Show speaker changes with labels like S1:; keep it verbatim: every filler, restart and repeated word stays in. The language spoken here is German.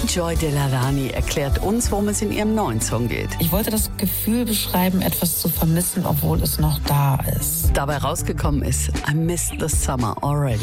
S1: Joy Delarani erklärt uns, worum es in ihrem neuen Song geht.
S2: Ich wollte das Gefühl beschreiben, etwas zu vermissen, obwohl es noch da ist.
S1: Dabei rausgekommen ist I Missed the Summer Already.